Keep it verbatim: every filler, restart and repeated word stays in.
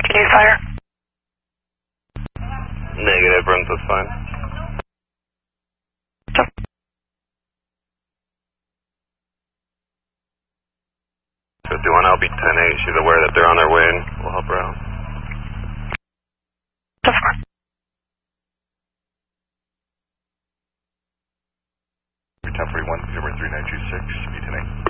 Can you fire? Negative, runs, that's fine. So do one L B ten eight, she's aware that they're on their way and we'll help her out. So far. ten forty-one, zero three nine two six, B ten eight.